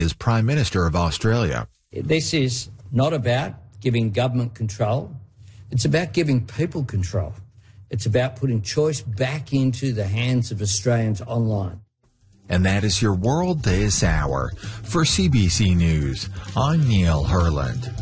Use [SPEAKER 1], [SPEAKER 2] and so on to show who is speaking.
[SPEAKER 1] is Prime Minister of Australia.
[SPEAKER 2] This is not about giving government control. It's about giving people control. It's about putting choice back into the hands of Australians online.
[SPEAKER 1] And that is your World This Hour. For CBC News, I'm Neil Herland.